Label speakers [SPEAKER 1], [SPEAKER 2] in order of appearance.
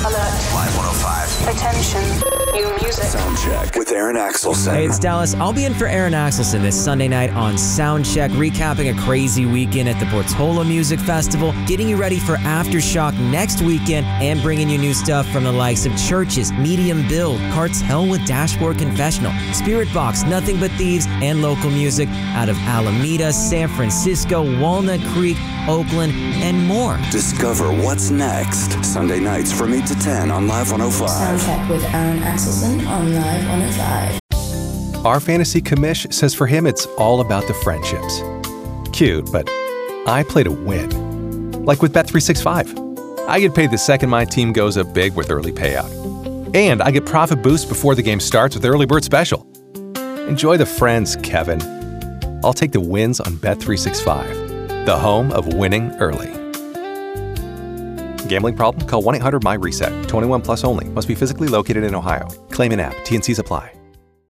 [SPEAKER 1] Live 105.
[SPEAKER 2] Attention. New music.
[SPEAKER 1] Soundcheck with Aaron Axelson.
[SPEAKER 3] Hey, it's Dallas. I'll be in for Aaron Axelson this Sunday night on Soundcheck, recapping a crazy weekend at the Portola Music Festival, getting you ready for Aftershock next weekend, and bringing you new stuff from the likes of Churches, Medium Build, Cartel with Dashboard Confessional, Spirit Box, Nothing But Thieves, and local music out of Alameda, San Francisco, Walnut Creek, Oakland, and more.
[SPEAKER 1] Discover what's next. Sunday nights from 8 to 10 on Live 105.
[SPEAKER 4] Soundcheck with Aaron Axelson on Live 105.
[SPEAKER 5] Our fantasy commish says for him it's all about the friendships. Cute, but I play to win. Like with Bet365. I get paid the second my team goes up big with early payout. And I get profit boost before the game starts with Early Bird Special. Enjoy the friends, Kevin. I'll take the wins on Bet365, the home of winning early. Gambling problem? Call 1-800-MY-RESET. 21 plus only. Must be physically located in Ohio. Claim in app. T&Cs apply.